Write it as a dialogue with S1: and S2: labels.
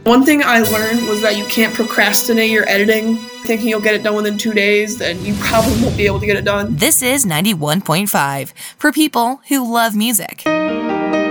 S1: One thing I learned was that you can't procrastinate your editing. Thinking you'll get it done within 2 days, then you probably won't be able to get it done.
S2: This is 91.5 for people who love music.